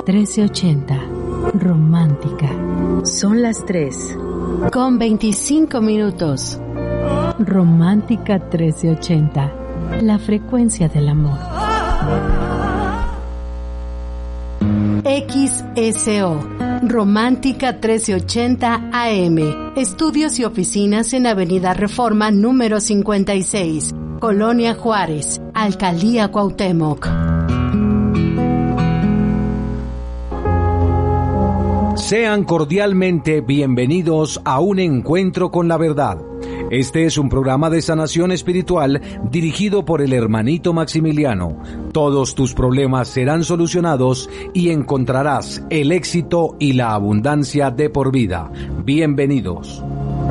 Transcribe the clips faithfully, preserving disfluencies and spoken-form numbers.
trece ochenta. Romántica. Son las tres. Con veinticinco minutos. Romántica trece ochenta. La frecuencia del amor. X S O. Romántica trece ochenta A M. Estudios y oficinas en Avenida Reforma número cincuenta y seis. Colonia Juárez. Alcaldía Cuauhtémoc. Sean cordialmente bienvenidos a un encuentro con la verdad. Este es un programa de sanación espiritual dirigido por el hermanito Maximiliano. Todos tus problemas serán solucionados y encontrarás el éxito y la abundancia de por vida. Bienvenidos.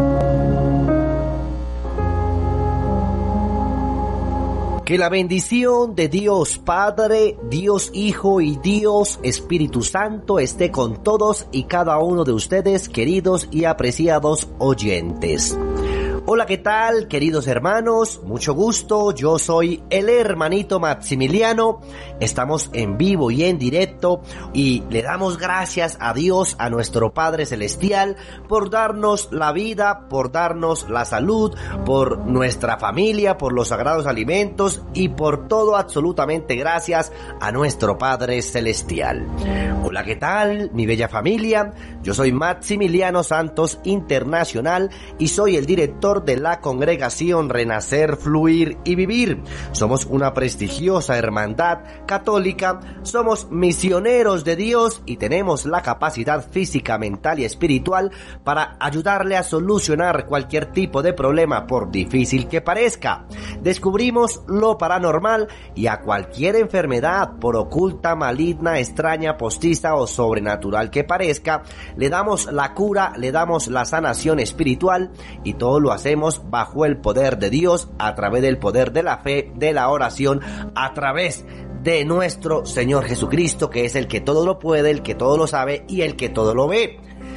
Que la bendición de Dios Padre, Dios Hijo y Dios Espíritu Santo esté con todos y cada uno de ustedes, queridos y apreciados oyentes. Hola, ¿qué tal, queridos hermanos? Mucho gusto, yo soy el hermanito Maximiliano. Estamos en vivo y en directo y le damos gracias a Dios, a nuestro Padre Celestial, por darnos la vida, por darnos la salud, por nuestra familia, por los sagrados alimentos y por todo, absolutamente gracias a nuestro Padre Celestial. Hola, ¿qué tal, mi bella familia? Yo soy Maximiliano Santos Internacional y soy el director de la congregación Renacer, Fluir y Vivir. Somos una prestigiosa hermandad católica, somos misioneros de Dios y tenemos la capacidad física, mental y espiritual para ayudarle a solucionar cualquier tipo de problema, por difícil que parezca. Descubrimos lo paranormal y a cualquier enfermedad, por oculta, maligna, extraña, postiza o sobrenatural que parezca, le damos la cura, le damos la sanación espiritual y todo lo hacemos bajo el poder de Dios, a través del poder de la fe, de la oración, a través de nuestro Señor Jesucristo, que es el que todo lo puede, el que todo lo sabe y el que todo lo ve.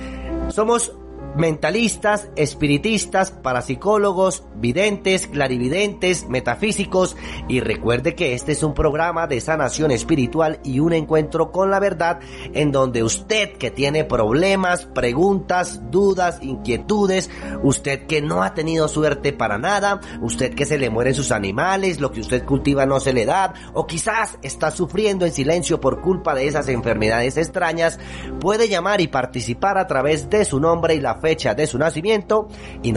Somos mentalistas, espiritistas, parapsicólogos, videntes, clarividentes, metafísicos, y recuerde que este es un programa de sanación espiritual y un encuentro con la verdad, en donde usted que tiene problemas, preguntas, dudas, inquietudes, usted que no ha tenido suerte para nada, usted que se le mueren sus animales, lo que usted cultiva no se le da, o quizás está sufriendo en silencio por culpa de esas enfermedades extrañas, puede llamar y participar a través de su nombre y la fecha de su nacimiento y